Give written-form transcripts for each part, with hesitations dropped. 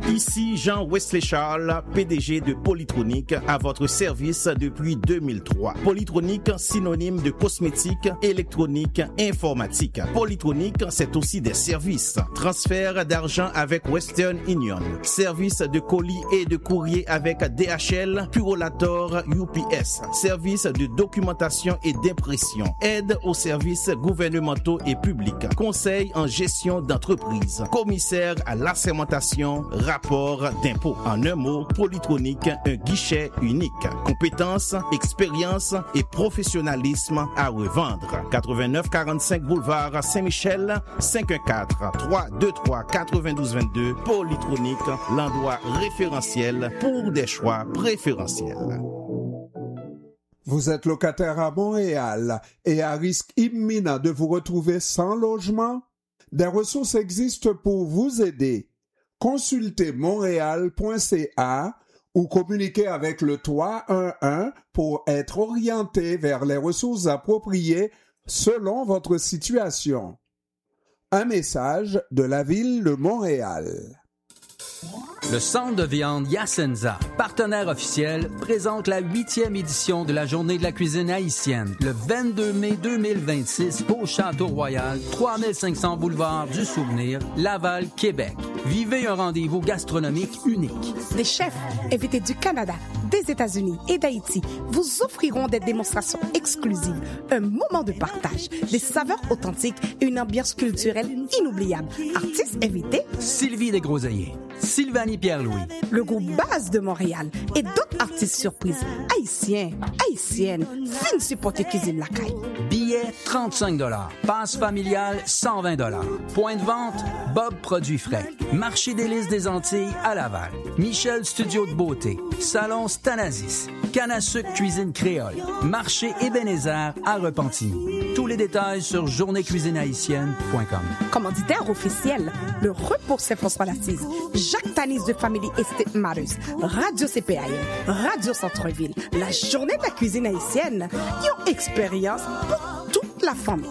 Ici Jean Wesley Charles, PDG de Polytronic, à votre service depuis 2003. Polytronic, synonyme de cosmétique, électronique, informatique. Polytronic, c'est aussi des services. Transfert d'argent avec Western Union. Service de colis et de courrier avec DHL, Purolator, UPS. Service de documentation et d'impression. Aide aux services gouvernementaux et publics. Conseil en gestion d'entreprise. Commissaire à l'assermentation, rapport d'impôt. En un mot, Polytronic, un guichet unique. Compétences, expérience et professionnalisme à revendre. 8945 boulevard Saint-Michel, 514-323-9222. Polytronic, l'endroit référentiel pour des choix préférentiels. Vous êtes locataire à Montréal et à risque imminent de vous retrouver sans logement? Des ressources existent pour vous aider. Consultez montréal.ca ou communiquez avec le 311 pour être orienté vers les ressources appropriées selon votre situation. Un message de la Ville de Montréal. Le Centre de viande Yasenza, partenaire officiel, présente la 8e édition de la Journée de la cuisine haïtienne, le 22 mai 2026 au Château Royal, 3500 boulevard du Souvenir, Laval, Québec. Vivez un rendez-vous gastronomique unique. Des chefs invités du Canada, des États-Unis et d'Haïti vous offriront des démonstrations exclusives, un moment de partage, des saveurs authentiques et une ambiance culturelle inoubliable. Artistes invités: Sylvie Desgroseilliers, Sylvanie Pierre-Louis, le groupe Base de Montréal et d'autres artistes surprises, haïtiens, haïtiennes, viennent supporter Cuisine Lacaille. Billets 35 $, passe familiale 120 $. Point de vente, Bob Produits Frais, Marché délices des Antilles à Laval, Michel Studio de beauté, Salon Stanasis, Canne à sucre cuisine créole, Marché Ebenezer à Repentigny. Tous les détails sur journéecuisinehaïtienne.com. Commanditaire officiel, le Repos Saint-François-l'Assise, Jacques Tanis de Family Estate Matters, Radio CPAM, Radio Centre-Ville, la Journée de la cuisine haïtienne, une expérience pour toute la famille.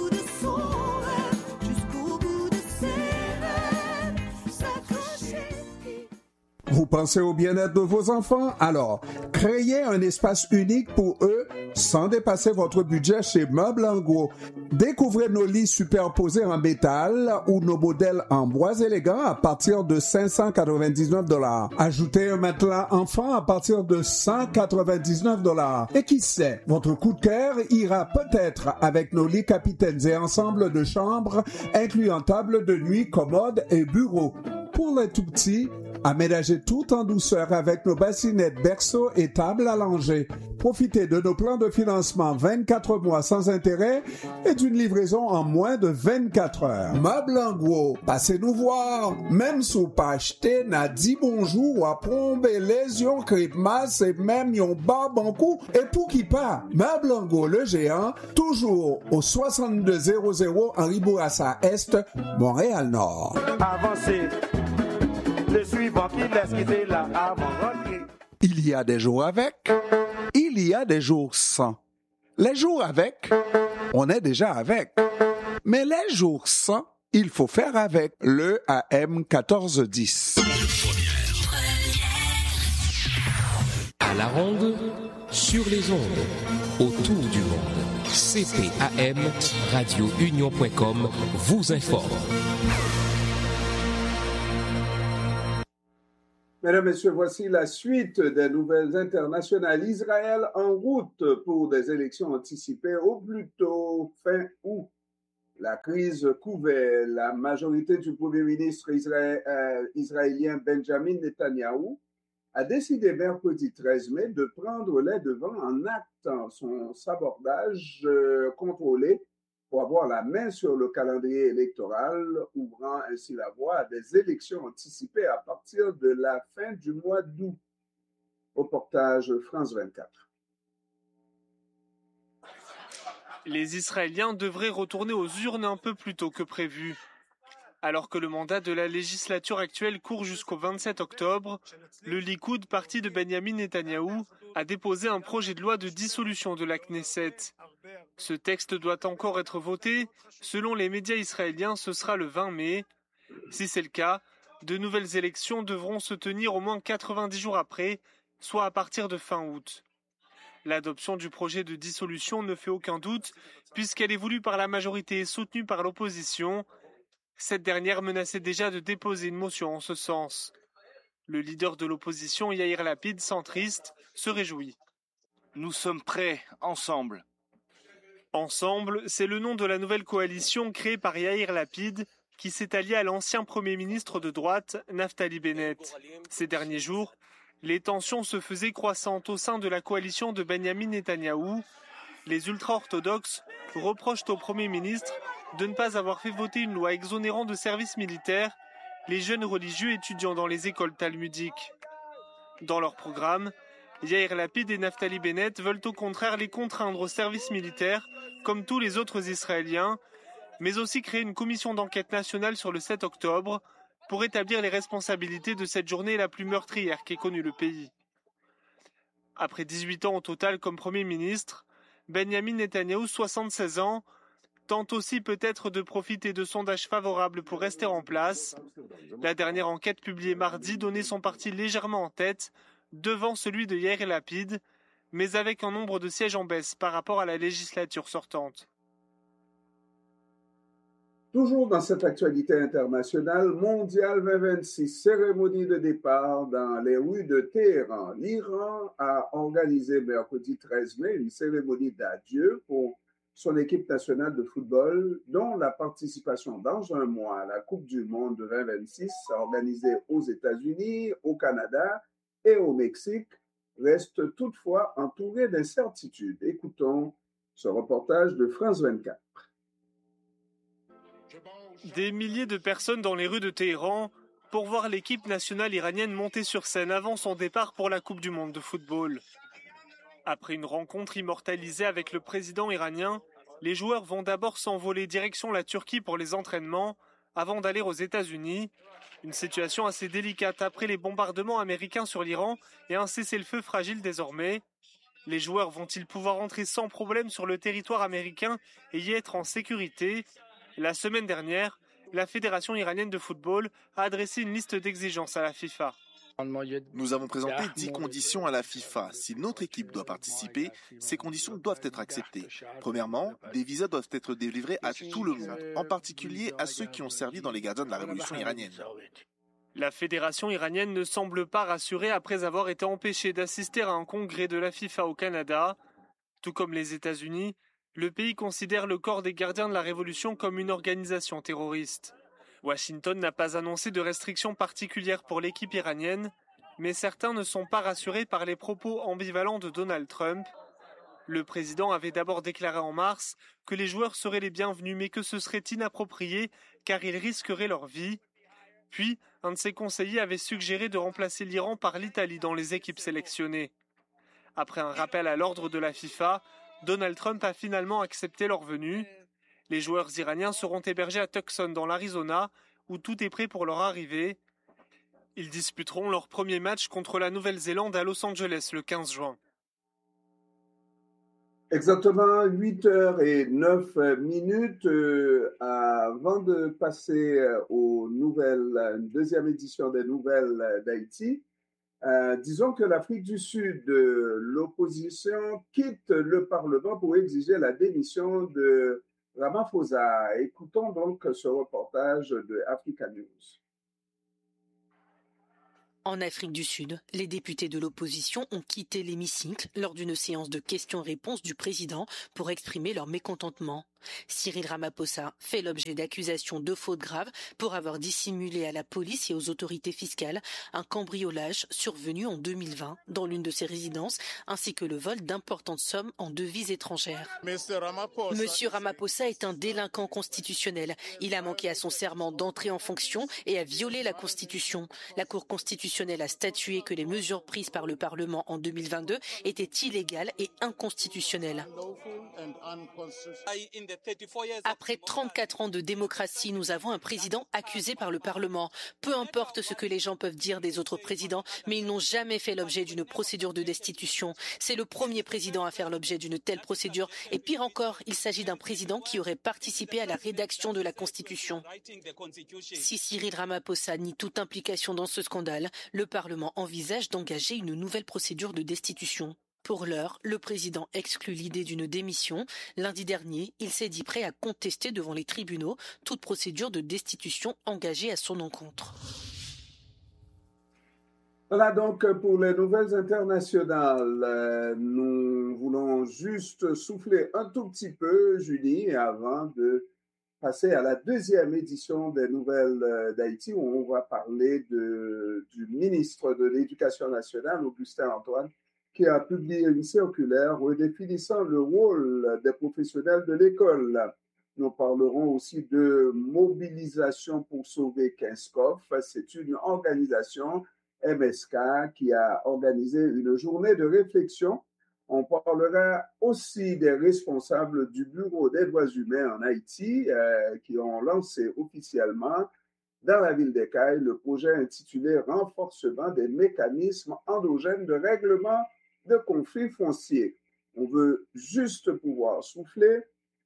Vous pensez au bien-être de vos enfants? Alors, créez un espace unique pour eux sans dépasser votre budget chez Meubles en Gros. Découvrez nos lits superposés en métal ou nos modèles en bois élégants à partir de 599 $. Ajoutez un matelas enfant à partir de 199 $. Et qui sait, votre coup de cœur ira peut-être avec nos lits capitaines et ensembles de chambres, incluant table de nuit, commode et bureau. Pour les tout petits, aménagez tout en douceur avec nos bassinettes berceau et table à langer. Profitez de nos plans de financement 24 mois sans intérêt et d'une livraison en moins de 24 heures. Meubles en gros, passez nous voir. Même si vous pas acheté, n'a dit bonjour à plombe, lésion, cripmas et même yon barbe en cou. Et pour qui pas, Meubles en gros, le géant, toujours au 6200 Henri Bourassa Est, Montréal-Nord. Avancez. Le suivant qui laisse quitter là avant rentrer. Il y a des jours avec, il y a des jours sans. Les jours avec, on est déjà avec. Mais les jours sans, il faut faire avec le AM 1410. À la ronde, sur les ondes, autour du monde. CPAM, radiounion.com vous informe. Mesdames, Messieurs, voici la suite des nouvelles internationales. Israël en route pour des élections anticipées au plus tôt fin août. La crise couvait la majorité du Premier ministre israélien Benjamin Netanyahou a décidé mercredi 13 mai de prendre les devants en actant son sabordage contrôlé pour avoir la main sur le calendrier électoral, ouvrant ainsi la voie à des élections anticipées à partir de la fin du mois d'août. Au portage France 24. Les Israéliens devraient retourner aux urnes un peu plus tôt que prévu. Alors que le mandat de la législature actuelle court jusqu'au 27 octobre, le Likoud, parti de Benjamin Netanyahou, a déposé un projet de loi de dissolution de la Knesset. Ce texte doit encore être voté. Selon les médias israéliens, ce sera le 20 mai. Si c'est le cas, De nouvelles élections devront se tenir au moins 90 jours après, soit à partir de fin août. L'adoption du projet de dissolution ne fait aucun doute, puisqu'elle est voulue par la majorité et soutenue par l'opposition. Cette dernière menaçait déjà de déposer une motion en ce sens. Le leader de l'opposition, Yair Lapid, centriste, se réjouit. Nous sommes prêts, ensemble. Ensemble, c'est le nom de la nouvelle coalition créée par Yair Lapid, qui s'est allié à l'ancien Premier ministre de droite, Naftali Bennett. Ces derniers jours, les tensions se faisaient croissantes au sein de la coalition de Benyamin Netanyahou. Les ultra-orthodoxes reprochent au Premier ministre de ne pas avoir fait voter une loi exonérant de service militaire les jeunes religieux étudiant dans les écoles talmudiques. Dans leur programme, Yair Lapid et Naftali Bennett veulent au contraire les contraindre au service militaire, comme tous les autres Israéliens, mais aussi créer une commission d'enquête nationale sur le 7 octobre pour établir les responsabilités de cette journée la plus meurtrière qu'ait connue le pays. Après 18 ans au total comme Premier ministre, Benyamin Netanyahou, 76 ans, tente aussi peut-être de profiter de sondages favorables pour rester en place. La dernière enquête publiée mardi donnait son parti légèrement en tête, devant celui de Yair Lapid, mais avec un nombre de sièges en baisse par rapport à la législature sortante. Toujours dans cette actualité internationale, mondiale 2026, cérémonie de départ dans les rues de Téhéran. L'Iran a organisé mercredi 13 mai une cérémonie d'adieu pour son équipe nationale de football, dont la participation dans un mois à la Coupe du Monde 2026, organisée aux États-Unis, au Canada et au Mexique, reste toutefois entourée d'incertitudes. Écoutons ce reportage de France 24. Des milliers de personnes dans les rues de Téhéran pour voir l'équipe nationale iranienne monter sur scène avant son départ pour la Coupe du Monde de football. Après une rencontre immortalisée avec le président iranien, les joueurs vont d'abord s'envoler direction la Turquie pour les entraînements avant d'aller aux États-Unis. Une situation assez délicate après les bombardements américains sur l'Iran et un cessez-le-feu fragile désormais. Les joueurs vont-ils pouvoir entrer sans problème sur le territoire américain et y être en sécurité ? La semaine dernière, la Fédération iranienne de football a adressé une liste d'exigences à la FIFA. Nous avons présenté 10 conditions à la FIFA. Si notre équipe doit participer, ces conditions doivent être acceptées. Premièrement, des visas doivent être délivrés à tout le monde, en particulier à ceux qui ont servi dans les gardiens de la révolution iranienne. La Fédération iranienne ne semble pas rassurée après avoir été empêchée d'assister à un congrès de la FIFA au Canada. Tout comme les États-Unis, le pays considère le corps des gardiens de la Révolution comme une organisation terroriste. Washington n'a pas annoncé de restrictions particulières pour l'équipe iranienne, mais certains ne sont pas rassurés par les propos ambivalents de Donald Trump. Le président avait d'abord déclaré en mars que les joueurs seraient les bienvenus, mais que ce serait inapproprié car ils risqueraient leur vie. Puis, un de ses conseillers avait suggéré de remplacer l'Iran par l'Italie dans les équipes sélectionnées. Après un rappel à l'ordre de la FIFA, Donald Trump a finalement accepté leur venue. Les joueurs iraniens seront hébergés à Tucson dans l'Arizona, où tout est prêt pour leur arrivée. Ils disputeront leur premier match contre la Nouvelle-Zélande à Los Angeles le 15 juin. Exactement 8h09. Avant de passer aux nouvelles, une deuxième édition des nouvelles d'Haïti, disons que l'Afrique du Sud, l'opposition quitte le Parlement pour exiger la démission de Ramaphosa. Écoutons donc ce reportage de Africa News. En Afrique du Sud, les députés de l'opposition ont quitté l'hémicycle lors d'une séance de questions-réponses du président pour exprimer leur mécontentement. Cyril Ramaphosa fait l'objet d'accusations de fautes graves pour avoir dissimulé à la police et aux autorités fiscales un cambriolage survenu en 2020 dans l'une de ses résidences, ainsi que le vol d'importantes sommes en devises étrangères. Monsieur Ramaphosa est un délinquant constitutionnel. Il a manqué à son serment d'entrée en fonction et a violé la Constitution. La Cour constitutionnelle a statué que les mesures prises par le Parlement en 2022 étaient illégales et inconstitutionnelles. Après 34 ans de démocratie, nous avons un président accusé par le Parlement. Peu importe ce que les gens peuvent dire des autres présidents, mais ils n'ont jamais fait l'objet d'une procédure de destitution. C'est le premier président à faire l'objet d'une telle procédure. Et pire encore, il s'agit d'un président qui aurait participé à la rédaction de la Constitution. Si Cyril Ramaphosa nie toute implication dans ce scandale, le Parlement envisage d'engager une nouvelle procédure de destitution. Pour l'heure, le président exclut l'idée d'une démission. Lundi dernier, il s'est dit prêt à contester devant les tribunaux toute procédure de destitution engagée à son encontre. Voilà donc pour les nouvelles internationales. Nous voulons juste souffler un tout petit peu, Julie, avant de passer à la deuxième édition des Nouvelles d'Haïti, où on va parler du ministre de l'Éducation nationale, Augustin Antoine, qui a publié une circulaire redéfinissant le rôle des professionnels de l'école. Nous parlerons aussi de mobilisation pour sauver Kinskov. C'est une organisation MSK qui a organisé une journée de réflexion. On parlera aussi des responsables du Bureau des droits humains en Haïti qui ont lancé officiellement dans la ville d'Écaille le projet intitulé « Renforcement des mécanismes endogènes de règlement de conflits fonciers ». On veut juste pouvoir souffler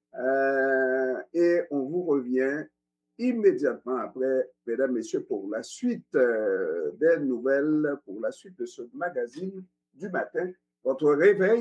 et on vous revient immédiatement après, mesdames, messieurs, pour la suite des nouvelles, pour la suite de ce magazine du matin, votre réveil